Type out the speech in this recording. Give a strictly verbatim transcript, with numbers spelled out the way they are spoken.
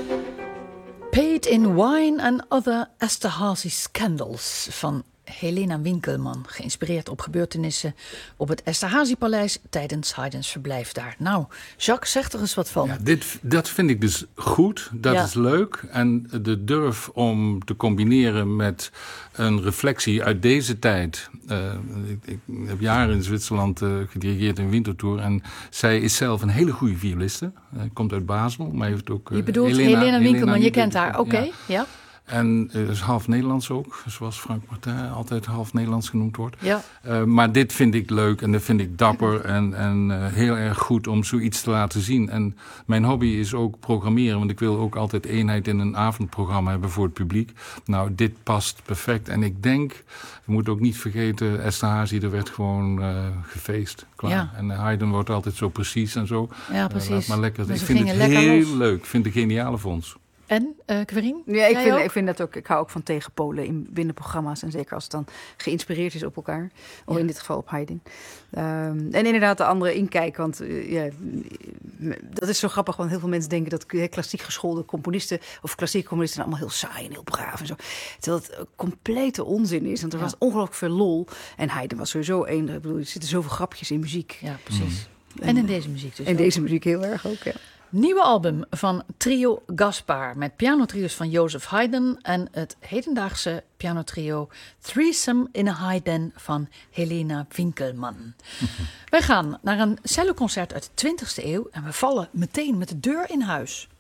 Paid in Wine and Other Esterhazy Scandals van Helena Winkelman, geïnspireerd op gebeurtenissen op het Esterhazy-paleis tijdens Haydns verblijf daar. Nou, Jacques, zeg er eens wat van. Ja, dit, dat vind ik dus goed, dat ja. is leuk. En de durf om te combineren met een reflectie uit deze tijd. Uh, ik, ik heb jaren in Zwitserland uh, gedirigeerd in Winterthur en zij is zelf een hele goede violiste. Uh, komt uit Basel, maar heeft ook... Uh, je bedoelt Helena, Helena Winkelman, Helena je kent haar, oké, okay, ja. ja. En uh, is half Nederlands ook, zoals Frank Martin altijd half Nederlands genoemd wordt. Ja. Uh, maar dit vind ik leuk en dat vind ik dapper en, en uh, heel erg goed om zoiets te laten zien. En mijn hobby is ook programmeren, want ik wil ook altijd eenheid in een avondprogramma hebben voor het publiek. Nou, dit past perfect. En ik denk, we moeten ook niet vergeten, Esterhazy, er werd gewoon uh, gefeest. Klaar. Ja. En Haydn wordt altijd zo precies en zo. Ja, precies. Uh, laat maar lekker. Dus ik vind het heel los. leuk. Ik vind het een geniale fonds. En, uh, Querien? Ja, ik vind, ik vind dat ook. Ik hou ook van tegenpolen in binnenprogramma's. En zeker als het dan geïnspireerd is op elkaar. Of ja. in dit geval op Haydn. Um, en inderdaad de andere inkijk. Want uh, ja, dat is zo grappig. Want heel veel mensen denken dat uh, klassiek geschoolde componisten... of klassieke componisten allemaal heel saai en heel braaf en zo. Terwijl het uh, complete onzin is. Want er ja. was ongelooflijk veel lol. En Haydn was sowieso één. Ik bedoel, er zitten zoveel grapjes in muziek. Ja, precies. Mm. En, en in deze muziek dus En ook. deze muziek heel erg ook, ja. Nieuwe album van Trio Gaspar met pianotrio's van Joseph Haydn en het hedendaagse pianotrio Threesome in a Haydn van Helena Winkelman. Mm-hmm. Wij gaan naar een celloconcert uit de twintigste eeuw en we vallen meteen met de deur in huis.